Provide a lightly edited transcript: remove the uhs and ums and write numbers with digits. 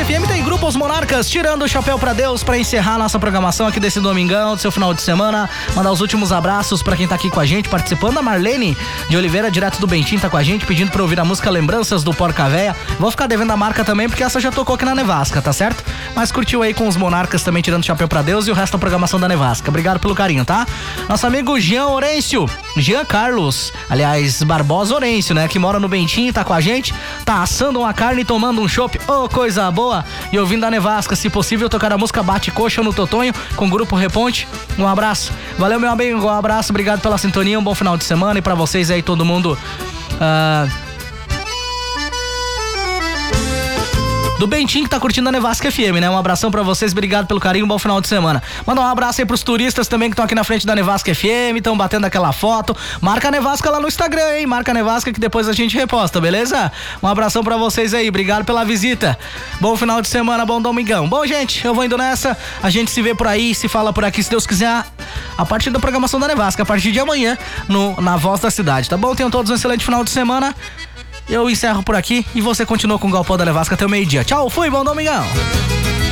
FM tem Grupo Os Monarcas, tirando o chapéu pra Deus, pra encerrar nossa programação aqui desse domingão, do seu final de semana. Mandar os últimos abraços pra quem tá aqui com a gente, participando. A Marlene de Oliveira, direto do Bentinho, tá com a gente, pedindo pra ouvir a música Lembranças do Porca Véia. Vou ficar devendo a marca também, porque essa já tocou aqui na Nevasca, tá certo? Mas curtiu aí com os Monarcas também, tirando o chapéu pra Deus, e o resto da programação da Nevasca. Obrigado pelo carinho, tá? Nosso amigo Jean Orêncio, Jean Carlos, aliás, Barbosa Orêncio, né? Que mora no Bentinho, tá com a gente, tá assando uma carne e tomando um chopp, coisa boa, e ouvindo a Nevasca, se possível tocar a música Bate Coxa no Totonho, com o Grupo Reponte. Um abraço, valeu meu amigo, um abraço, obrigado pela sintonia, um bom final de semana, e pra vocês aí, todo mundo do Bentinho que tá curtindo a Nevasca FM, né? Um abração pra vocês, obrigado pelo carinho, um bom final de semana. Manda um abraço aí pros turistas também que estão aqui na frente da Nevasca FM, estão batendo aquela foto. Marca a Nevasca lá no Instagram, hein? Marca a Nevasca que depois a gente reposta, beleza? Um abração pra vocês aí, obrigado pela visita. Bom final de semana, bom domingão. Bom, gente, eu vou indo nessa, a gente se vê por aí, se fala por aqui, se Deus quiser, a partir da programação da Nevasca, a partir de amanhã, na Voz da Cidade, tá bom? Tenham todos um excelente final de semana. Eu encerro por aqui e você continua com o Galpão da Nevasca até o meio-dia. Tchau, fui, bom domingão!